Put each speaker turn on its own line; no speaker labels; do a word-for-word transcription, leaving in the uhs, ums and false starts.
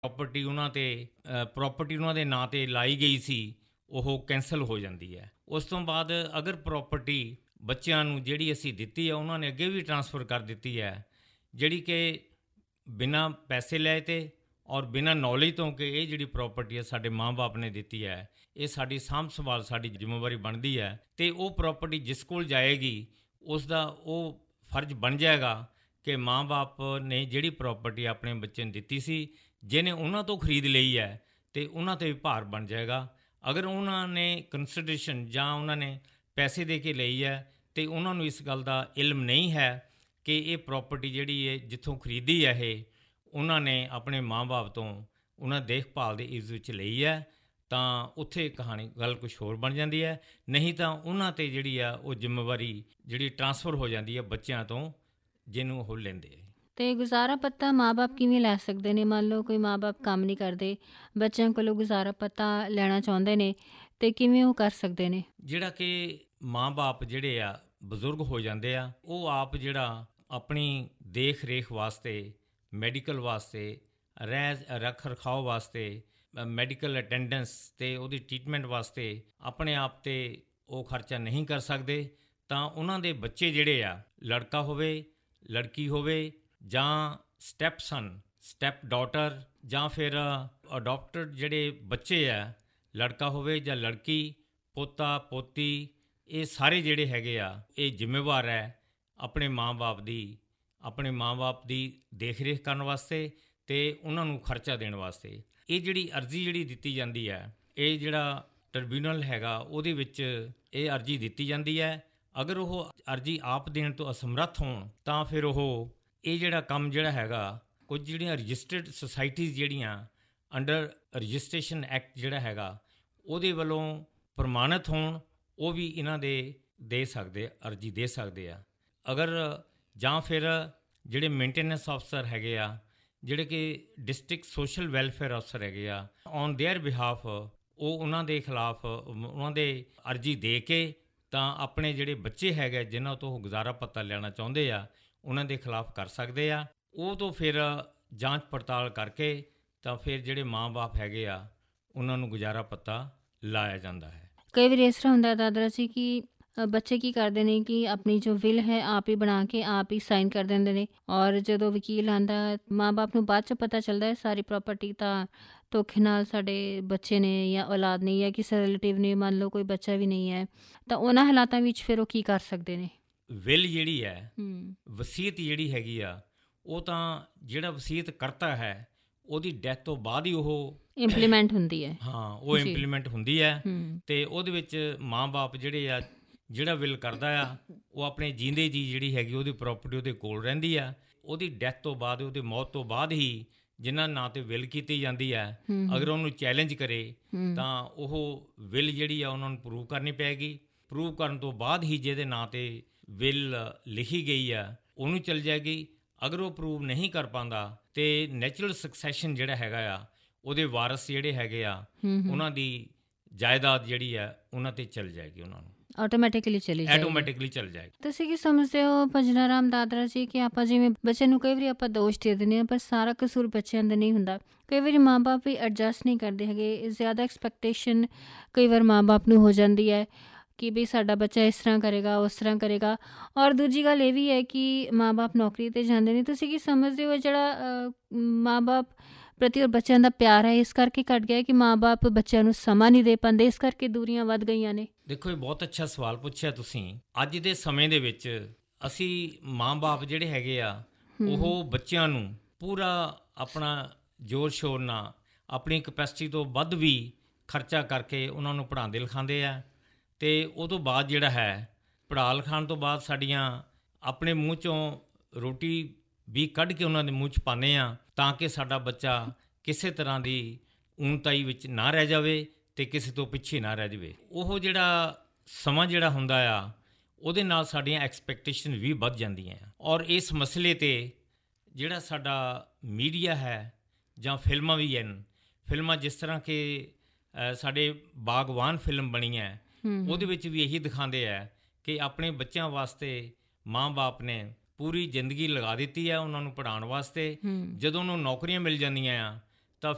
Property ਉਹਨਾਂ 'ਤੇ property ਉਹਨਾਂ ਦੇ ਨਾਂ 'ਤੇ ਲਾਈ ਗਈ ਸੀ ਉਹ ਕੈਂਸਲ ਹੋ ਜਾਂਦੀ ਹੈ। ਉਸ ਤੋਂ ਬਾਅਦ ਅਗਰ ਪ੍ਰੋਪਰਟੀ ਬੱਚਿਆਂ ਨੂੰ ਜਿਹੜੀ ਅਸੀਂ ਦਿੱਤੀ ਹੈ ਉਹਨਾਂ ਨੇ ਅੱਗੇ ਵੀ ਟਰਾਂਸਫਰ ਕਰ ਦਿੱਤੀ ਹੈ, ਜਿਹੜੀ ਕਿ ਬਿਨਾਂ ਪੈਸੇ ਲਏ ਤੇ ਔਰ ਬਿਨਾਂ ਨੌਲੇਜ ਤੋਂ ਕਿ ਇਹ ਜਿਹੜੀ ਪ੍ਰੋਪਰਟੀ ਹੈ ਸਾਡੇ ਮਾਂ-ਬਾਪ ਨੇ ਦਿੱਤੀ ਹੈ, ਇਹ ਸਾਡੀ ਸਾਂਭ ਸੰਭਾਲ ਸਾਡੀ ਜ਼ਿੰਮੇਵਾਰੀ ਬਣਦੀ ਹੈ। ਅਤੇ ਉਹ ਪ੍ਰੋਪਰਟੀ ਜਿਸ ਕੋਲ ਜਾਏਗੀ ਉਸ ਦਾ ਉਹ ਫਰਜ਼ ਬਣ ਜਾਏਗਾ ਕਿ ਮਾਂ-ਬਾਪ ਨੇ ਜਿਹੜੀ ਪ੍ਰੋਪਰਟੀ ਆਪਣੇ ਬੱਚੇ ਨੂੰ ਦਿੱਤੀ ਸੀ, ਜਿਹਨੇ ਉਹਨਾਂ ਤੋਂ ਖਰੀਦ ਲਈ ਹੈ ਅਤੇ ਉਹਨਾਂ 'ਤੇ ਵੀ ਭਾਰ ਬਣ ਜਾਏਗਾ। ਅਗਰ ਉਹਨਾਂ ਨੇ ਕੰਸੀਡਰੇਸ਼ਨ ਜਾਂ ਉਹਨਾਂ ਨੇ ਪੈਸੇ ਦੇ ਕੇ ਲਈ ਹੈ ਅਤੇ ਉਹਨਾਂ ਨੂੰ ਇਸ ਗੱਲ ਦਾ ਇਲਮ ਨਹੀਂ ਹੈ ਕਿ ਇਹ ਪ੍ਰੋਪਰਟੀ ਜਿਹੜੀ ਹੈ ਜਿੱਥੋਂ ਖਰੀਦੀ ਹੈ ਇਹ ਉਹਨਾਂ ਨੇ ਆਪਣੇ ਮਾਂ-ਬਾਪ ਤੋਂ ਉਹਨਾਂ ਦੇਖਭਾਲ ਦੇ ਇਸ ਵਿੱਚ ਲਈ ਹੈ, ਤਾਂ ਉੱਥੇ ਕਹਾਣੀ ਗੱਲ ਕੁਛ ਹੋਰ ਬਣ ਜਾਂਦੀ ਹੈ। ਨਹੀਂ ਤਾਂ ਉਹਨਾਂ 'ਤੇ ਜਿਹੜੀ ਆ ਉਹ ਜ਼ਿੰਮੇਵਾਰੀ ਜਿਹੜੀ ਟਰਾਂਸਫਰ ਹੋ ਜਾਂਦੀ ਹੈ ਬੱਚਿਆਂ ਤੋਂ ਜਿਹਨੂੰ ਉਹ ਲੈਂਦੇ ਹੈ।
ਅਤੇ ਗੁਜ਼ਾਰਾ ਭੱਤਾ ਮਾਂ ਬਾਪ ਕਿਵੇਂ ਲੈ ਸਕਦੇ ਨੇ? ਮੰਨ ਲਓ ਕੋਈ ਮਾਂ ਬਾਪ ਕੰਮ ਨਹੀਂ ਕਰਦੇ, ਬੱਚਿਆਂ ਕੋਲੋਂ ਗੁਜ਼ਾਰਾ ਭੱਤਾ ਲੈਣਾ ਚਾਹੁੰਦੇ ਨੇ, ਅਤੇ ਕਿਵੇਂ ਉਹ ਕਰ ਸਕਦੇ ਨੇ?
ਜਿਹੜਾ ਕਿ ਮਾਂ-ਬਾਪ ਜਿਹੜੇ ਆ ਬਜ਼ੁਰਗ ਹੋ ਜਾਂਦੇ ਆ, ਉਹ ਆਪ ਜਿਹੜਾ ਆਪਣੀ ਦੇਖ ਰੇਖ ਵਾਸਤੇ, ਮੈਡੀਕਲ ਵਾਸਤੇ, ਰਹਿ ਰੱਖ ਰਖਾਓ ਵਾਸਤੇ, ਮੈਡੀਕਲ ਅਟੈਂਡੈਂਸ ਅਤੇ ਉਹਦੀ ਟਰੀਟਮੈਂਟ ਵਾਸਤੇ ਆਪਣੇ ਆਪ 'ਤੇ ਉਹ ਖਰਚਾ ਨਹੀਂ ਕਰ ਸਕਦੇ, ਤਾਂ ਉਹਨਾਂ ਦੇ ਬੱਚੇ ਜਿਹੜੇ ਆ, ਲੜਕਾ ਹੋਵੇ ਲੜਕੀ ਹੋਵੇ ਜਾਂ ਸਟੈਪ ਸਨ ਸਟੈਪ ਡਾਟਰ ਜਾਂ ਫਿਰ ਅਡੋਪਟਡ ਜਿਹੜੇ ਬੱਚੇ ਆ, ਲੜਕਾ ਹੋਵੇ ਜਾਂ ਲੜਕੀ, ਪੋਤਾ ਪੋਤੀ, ਇਹ ਸਾਰੇ ਜਿਹੜੇ ਹੈਗੇ ਆ ਇਹ ਜ਼ਿੰਮੇਵਾਰ ਹੈ ਆਪਣੇ ਮਾਂ-ਬਾਪ ਦੀ ਆਪਣੇ ਮਾਂ-ਬਾਪ ਦੀ ਦੇਖ ਰੇਖ ਕਰਨ ਵਾਸਤੇ ਅਤੇ ਉਹਨਾਂ ਨੂੰ ਖਰਚਾ ਦੇਣ ਵਾਸਤੇ। ਇਹ ਜਿਹੜੀ ਅਰਜ਼ੀ ਜਿਹੜੀ ਦਿੱਤੀ ਜਾਂਦੀ ਹੈ, ਇਹ ਜਿਹੜਾ ਟ੍ਰਿਬਿਊਨਲ ਹੈਗਾ ਉਹਦੇ ਵਿੱਚ ਇਹ ਅਰਜ਼ੀ ਦਿੱਤੀ ਜਾਂਦੀ ਹੈ। ਅਗਰ ਉਹ ਅਰਜ਼ੀ ਆਪ ਦੇਣ ਤੋਂ ਅਸਮਰੱਥ ਹੋਣ ਤਾਂ ਫਿਰ ਉਹ ਇਹ ਜਿਹੜਾ ਕੰਮ ਜਿਹੜਾ ਹੈਗਾ, ਕੁਝ ਜਿਹੜੀਆਂ ਰਜਿਸਟਰਡ ਸੁਸਾਇਟੀਜ਼ ਜਿਹੜੀਆਂ ਅੰਡਰ ਰਜਿਸਟ੍ਰੇਸ਼ਨ ਐਕਟ ਜਿਹੜਾ ਹੈਗਾ ਉਹਦੇ ਵੱਲੋਂ ਪ੍ਰਮਾਣਿਤ ਹੋਣ, ਉਹ ਵੀ ਇਹਨਾਂ ਦੇ ਦੇ ਸਕਦੇ ਅਰਜ਼ੀ ਦੇ ਸਕਦੇ ਆ। ਅਗਰ ਜਾਂ ਫਿਰ ਜਿਹੜੇ ਮੇਨਟੇਨੈਂਸ ਅਫਸਰ ਹੈਗੇ ਆ, ਜਿਹੜੇ ਕਿ ਡਿਸਟ੍ਰਿਕਟ ਸੋਸ਼ਲ ਵੈਲਫੇਅਰ ਅਫਸਰ ਹੈਗੇ ਆ, ਔਨ ਦੇਅਰ ਬਿਹਾਫ ਉਹ ਉਹਨਾਂ ਦੇ ਖਿਲਾਫ ਉਹਨਾਂ ਦੇ ਅਰਜ਼ੀ ਦੇ ਕੇ ਤਾਂ ਆਪਣੇ ਜਿਹੜੇ ਬੱਚੇ ਹੈਗੇ ਜਿਨ੍ਹਾਂ ਤੋਂ ਉਹ ਗੁਜ਼ਾਰਾ ਭੱਤਾ ਲੈਣਾ ਚਾਹੁੰਦੇ ਆ ਉਹਨਾਂ ਦੇ ਖਿਲਾਫ ਕਰ ਸਕਦੇ ਆ। ਉਹ ਤੋਂ ਫਿਰ ਜਾਂਚ ਪੜਤਾਲ ਕਰਕੇ ਤਾਂ ਫਿਰ ਜਿਹੜੇ ਮਾਂ-ਬਾਪ ਹੈਗੇ ਆ ਉਹਨਾਂ ਨੂੰ ਗੁਜ਼ਾਰਾ ਭੱਤਾ ਲਾਇਆ ਜਾਂਦਾ ਹੈ।
ਕਈ ਵਾਰੀ ਇਸ ਤਰ੍ਹਾਂ ਹੁੰਦਾ ਦਾਦਰਾ ਜੀ ਕਿ ਬੱਚੇ ਕੀ ਕਰਦੇ ਨੇ ਕਿ ਆਪਣੀ ਜੋ ਵਿਲ ਹੈ ਆਪ ਹੀ ਬਣਾ ਕੇ ਆਪ ਹੀ ਸਾਈਨ ਕਰ ਦਿੰਦੇ ਨੇ, ਔਰ ਜਦੋਂ ਵਕੀਲ ਆਉਂਦਾ ਮਾਂ ਬਾਪ ਨੂੰ ਬਾਅਦ 'ਚ ਪਤਾ ਚੱਲਦਾ ਹੈ ਸਾਰੀ ਪ੍ਰੋਪਰਟੀ ਤਾਂ ਧੋਖੇ ਨਾਲ ਸਾਡੇ ਬੱਚੇ ਨੇ ਜਾਂ ਔਲਾਦ ਨਹੀਂ ਹੈ, ਕਿਸੇ ਰਿਲੇਟਿਵ ਨੇ, ਮੰਨ ਲਓ ਕੋਈ ਬੱਚਾ ਵੀ ਨਹੀਂ ਹੈ, ਤਾਂ ਉਹਨਾਂ ਹਾਲਾਤਾਂ ਵਿੱਚ ਫਿਰ ਉਹ ਕੀ ਕਰ ਸਕਦੇ ਨੇ?
ਵਿਲ ਜਿਹੜੀ ਹੈ, ਵਸੀਅਤ ਜਿਹੜੀ ਹੈਗੀ ਆ, ਉਹ ਤਾਂ ਜਿਹੜਾ ਵਸੀਅਤ ਕਰਤਾ ਹੈ ਉਹਦੀ ਡੈਥ ਤੋਂ ਬਾਅਦ ਹੀ ਉਹ
ਇੰਪਲੀਮੈਂਟ ਹੁੰਦੀ ਹੈ।
ਹਾਂ, ਉਹ ਇੰਪਲੀਮੈਂਟ ਹੁੰਦੀ ਹੈ ਅਤੇ ਉਹਦੇ ਵਿੱਚ ਮਾਂ-ਬਾਪ ਜਿਹੜੇ ਆ ਜਿਹੜਾ ਵਿਲ ਕਰਦਾ ਆ ਉਹ ਆਪਣੇ ਜੀਂਦੇ ਜੀ ਜਿਹੜੀ ਹੈਗੀ ਉਹਦੀ ਪ੍ਰੋਪਰਟੀ ਉਹਦੇ ਕੋਲ ਰਹਿੰਦੀ ਆ। ਉਹਦੀ ਡੈਥ ਤੋਂ ਬਾਅਦ, ਉਹਦੀ ਮੌਤ ਤੋਂ ਬਾਅਦ ਹੀ ਜਿਨ੍ਹਾਂ ਨਾਂ 'ਤੇ ਵਿਲ ਕੀਤੀ ਜਾਂਦੀ ਹੈ, ਅਗਰ ਉਹਨੂੰ ਚੈਲੰਜ ਕਰੇ ਤਾਂ ਉਹ ਵਿਲ ਜਿਹੜੀ ਆ ਉਹਨਾਂ ਨੂੰ ਪ੍ਰੂਵ ਕਰਨੀ ਪਏਗੀ। ਪ੍ਰੂਵ ਕਰਨ ਤੋਂ ਬਾਅਦ ਹੀ ਜਿਹਦੇ ਨਾਂ 'ਤੇ ਵਿਲ ਲਿਖੀ ਗਈ ਆ ਉਹਨੂੰ ਚੱਲ ਜਾਏਗੀ। ਅਗਰ ਉਹ ਪ੍ਰੂਵ ਨਹੀਂ ਕਰ ਪਾਉਂਦਾ ਅਤੇ ਨੈਚੁਰਲ ਸਕਸੈਸ਼ਨ ਜਿਹੜਾ ਹੈਗਾ ਆ ਉਹਦੇ ਵਾਰਸ ਜਿਹੜੇ ਹੈਗੇ ਆ ਉਹਨਾਂ ਦੀ ਜਾਇਦਾਦ ਜਿਹੜੀ ਆ ਉਹਨਾਂ 'ਤੇ ਚੱਲ ਜਾਏਗੀ, ਉਹਨਾਂ ਨੂੰ
ਆਟੋਮੈਟਿਕਲੀ ਚਲੀ ਜਾਏਗੀ
ਆਟੋਮੈਟਿਕਲੀ ਚੱਲ ਜਾਏਗੀ।
ਤੁਸੀਂ ਕੀ ਸਮਝਦੇ ਹੋ ਭਜਨਾ ਰਾਮ ਦਾਦਰਾ ਜੀ ਕਿ ਆਪਾਂ ਜਿਵੇਂ ਬੱਚੇ ਨੂੰ ਕਈ ਵਾਰੀ ਆਪਾਂ ਦੋਸ਼ ਦੇ ਦਿੰਦੇ ਹਾਂ ਪਰ ਸਾਰਾ ਕਸੂਰ ਬੱਚਿਆਂ ਦਾ ਨਹੀਂ ਹੁੰਦਾ। ਕਈ ਵਾਰੀ ਮਾਂ ਬਾਪ ਵੀ ਐਡਜਸਟ ਨਹੀਂ ਕਰਦੇ ਹੈਗੇ, ਜ਼ਿਆਦਾ ਐਕਸਪੈਕਟੇਸ਼ਨ ਕਈ ਵਾਰ ਮਾਂ ਬਾਪ ਨੂੰ ਹੋ ਜਾਂਦੀ ਹੈ ਕਿ ਵੀ ਸਾਡਾ ਬੱਚਾ ਇਸ ਤਰ੍ਹਾਂ ਕਰੇਗਾ ਉਸ ਤਰ੍ਹਾਂ ਕਰੇਗਾ। ਔਰ ਦੂਜੀ ਗੱਲ ਇਹ ਵੀ ਹੈ ਕਿ ਮਾਂ ਬਾਪ ਨੌਕਰੀ 'ਤੇ ਜਾਂਦੇ ਨੇ। ਤੁਸੀਂ ਕੀ ਸਮਝਦੇ ਹੋ ਜਿਹੜਾ ਮਾਂ ਬਾਪ ਪ੍ਰਤੀ ਔਰ ਬੱਚਿਆਂ ਦਾ ਪਿਆਰ ਹੈ ਇਸ ਕਰਕੇ ਘੱਟ ਗਿਆ ਕਿ ਮਾਂ ਬਾਪ ਬੱਚਿਆਂ ਨੂੰ ਸਮਾਂ ਨਹੀਂ ਦੇ ਪਾਉਂਦੇ, ਇਸ ਕਰਕੇ ਦੂਰੀਆਂ ਵੱਧ ਗਈਆਂ ਨੇ?
ਦੇਖੋ, ਇਹ ਬਹੁਤ ਅੱਛਾ ਸਵਾਲ ਪੁੱਛਿਆ ਤੁਸੀਂ। ਅੱਜ ਦੇ ਸਮੇਂ ਦੇ ਵਿੱਚ ਅਸੀਂ ਮਾਂ ਬਾਪ ਜਿਹੜੇ ਹੈਗੇ ਆ ਉਹ ਬੱਚਿਆਂ ਨੂੰ ਪੂਰਾ ਆਪਣਾ ਜ਼ੋਰ ਸ਼ੋਰ ਨਾਲ ਆਪਣੀ ਕਪੈਸਿਟੀ ਤੋਂ ਵੱਧ ਵੀ ਖਰਚਾ ਕਰਕੇ ਉਹਨਾਂ ਨੂੰ ਪੜ੍ਹਾਉਂਦੇ ਲਿਖਾਉਂਦੇ ਆ ਅਤੇ ਉਹ ਤੋਂ ਬਾਅਦ ਜਿਹੜਾ ਹੈ ਪੜ੍ਹਾ ਲਿਖਾਉਣ ਤੋਂ ਬਾਅਦ ਸਾਡੀਆਂ ਆਪਣੇ ਮੂੰਹ 'ਚੋਂ ਰੋਟੀ ਵੀ ਕੱਢ ਕੇ ਉਹਨਾਂ ਦੇ ਮੂੰਹ 'ਚ ਪਾਉਂਦੇ ਹਾਂ ਤਾਂ ਕਿ ਸਾਡਾ ਬੱਚਾ ਕਿਸੇ ਤਰ੍ਹਾਂ ਦੀ ਊਣਤਾਈ ਵਿੱਚ ਨਾ ਰਹਿ ਜਾਵੇ ਅਤੇ ਕਿਸੇ ਤੋਂ ਪਿੱਛੇ ਨਾ ਰਹਿ ਜਾਵੇ। ਉਹ ਜਿਹੜਾ ਸਮਾਂ ਜਿਹੜਾ ਹੁੰਦਾ ਆ ਉਹਦੇ ਨਾਲ ਸਾਡੀਆਂ ਐਕਸਪੈਕਟੇਸ਼ਨ ਵੀ ਵੱਧ ਜਾਂਦੀਆਂ। ਔਰ ਇਸ ਮਸਲੇ 'ਤੇ ਜਿਹੜਾ ਸਾਡਾ ਮੀਡੀਆ ਹੈ ਜਾਂ ਫਿਲਮਾਂ ਵੀ ਹਨ, ਫਿਲਮਾਂ ਜਿਸ ਤਰ੍ਹਾਂ ਕਿ ਸਾਡੇ ਬਾਗਵਾਨ ਫਿਲਮ ਬਣੀ ਹੈ ਉਹਦੇ ਵਿੱਚ ਵੀ ਇਹੀ ਦਿਖਾਉਂਦੇ ਹੈ ਕਿ ਆਪਣੇ ਬੱਚਿਆਂ ਵਾਸਤੇ ਮਾਂ ਬਾਪ ਨੇ ਪੂਰੀ ਜ਼ਿੰਦਗੀ ਲਗਾ ਦਿੱਤੀ ਹੈ ਉਹਨਾਂ ਨੂੰ ਪੜ੍ਹਾਉਣ ਵਾਸਤੇ। ਜਦੋਂ ਉਹਨੂੰ ਨੌਕਰੀਆਂ ਮਿਲ ਜਾਂਦੀਆਂ ਆ